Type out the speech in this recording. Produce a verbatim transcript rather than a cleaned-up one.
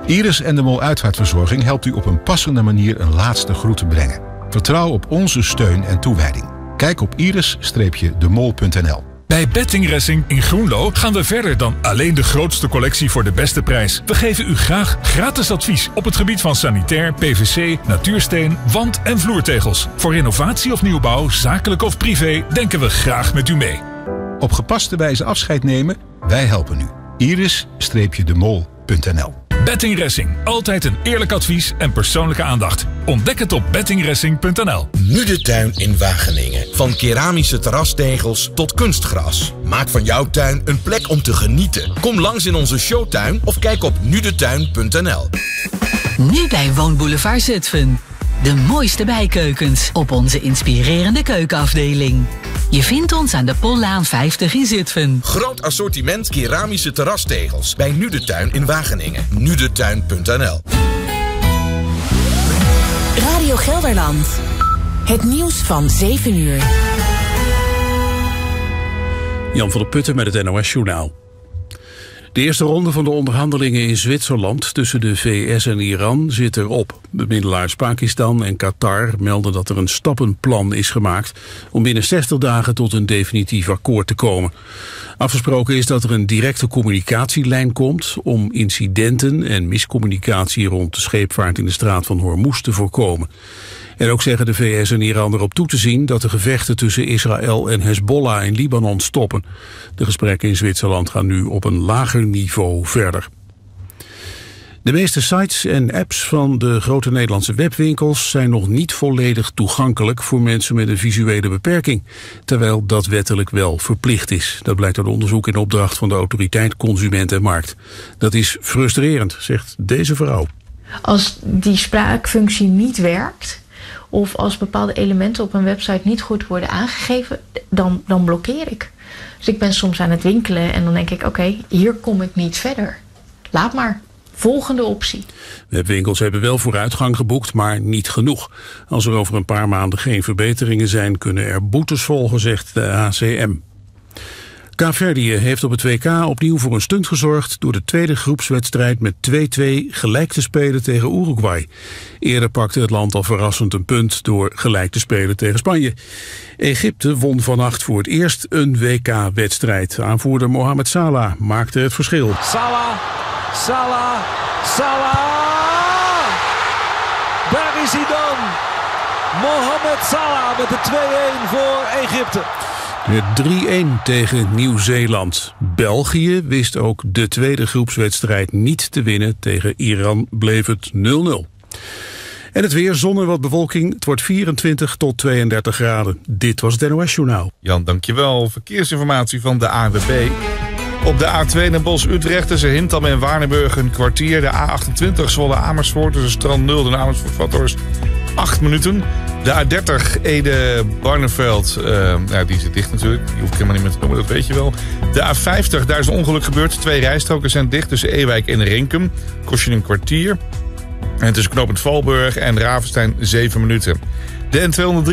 Iris en de Mol Uitvaartverzorging helpt u op een passende manier een laatste groet te brengen. Vertrouw op onze steun en toewijding. Kijk op iris streepje de mol punt n l. Bij Betting Racing in Groenlo gaan we verder dan alleen de grootste collectie voor de beste prijs. We geven u graag gratis advies op het gebied van sanitair, P V C, natuursteen, wand- en vloertegels. Voor renovatie of nieuwbouw, zakelijk of privé, denken we graag met u mee. Op gepaste wijze afscheid nemen? Wij helpen u. iris streepje de mol punt n l. Betting Racing. Altijd een eerlijk advies en persoonlijke aandacht. Ontdek het op betting racing punt n l. Nu de tuin in Wageningen. Van keramische terrastegels tot kunstgras. Maak van jouw tuin een plek om te genieten. Kom langs in onze showtuin of kijk op nu de tuin punt n l. Nu bij Woonboulevard Zutphen. De mooiste bijkeukens op onze inspirerende keukenafdeling. Je vindt ons aan de Pollaan vijftig in Zutphen. Groot assortiment keramische terrastegels bij Nu de Tuin in Wageningen. nu de tuin punt n l. Radio Gelderland. Het nieuws van zeven uur. Jan van der Putten met het N O S-journaal. De eerste ronde van de onderhandelingen in Zwitserland tussen de V S en Iran zit erop. Bemiddelaars Pakistan en Qatar melden dat er een stappenplan is gemaakt om binnen zestig dagen tot een definitief akkoord te komen. Afgesproken is dat er een directe communicatielijn komt om incidenten en miscommunicatie rond de scheepvaart in de straat van Hormuz te voorkomen. En ook zeggen de V S en Iran erop toe te zien dat de gevechten tussen Israël en Hezbollah in Libanon stoppen. De gesprekken in Zwitserland gaan nu op een lager niveau verder. De meeste sites en apps van de grote Nederlandse webwinkels zijn nog niet volledig toegankelijk voor mensen met een visuele beperking, terwijl dat wettelijk wel verplicht is. Dat blijkt uit onderzoek in opdracht van de Autoriteit Consument en Markt. Dat is frustrerend, zegt deze vrouw. Als die spraakfunctie niet werkt, of als bepaalde elementen op een website niet goed worden aangegeven, dan, dan blokkeer ik. Dus ik ben soms aan het winkelen en dan denk ik, oké, okay, hier kom ik niet verder. Laat maar. Volgende optie. Webwinkels hebben wel vooruitgang geboekt, maar niet genoeg. Als er over een paar maanden geen verbeteringen zijn, kunnen er boetes volgen, zegt de A C M. Kaapverdië heeft op het W K opnieuw voor een stunt gezorgd door de tweede groepswedstrijd met twee-twee gelijk te spelen tegen Uruguay. Eerder pakte het land al verrassend een punt door gelijk te spelen tegen Spanje. Egypte won vannacht voor het eerst een W K-wedstrijd. Aanvoerder Mohamed Salah maakte het verschil. Salah, Salah, Salah! Daar is hij dan! Mohamed Salah met de twee-een voor Egypte. Met drie-een tegen Nieuw-Zeeland. België wist ook de tweede groepswedstrijd niet te winnen. Tegen Iran bleef het nul nul. En het weer, zon en wat bewolking. Het wordt vierentwintig tot tweeëndertig graden. Dit was het N O S-journaal. Jan, dankjewel. Verkeersinformatie van de A N W B. Op de A twee naar Bosch-Utrecht tussen Hintham en Waardenburg een kwartier. De A achtentwintig Zwolle-Amersfoort tussen Strand Nul en Amersfoort-Vathorst acht minuten. De A dertig Ede-Barneveld, uh, ja, die zit dicht natuurlijk. Die hoef ik helemaal niet meer te noemen, dat weet je wel. De A vijftig, daar is een ongeluk gebeurd. Twee rijstroken zijn dicht tussen Ewijk en Renkum. Kost je een kwartier. En tussen knooppunt Valburg en Ravenstein zeven minuten. De N tweehonderddrie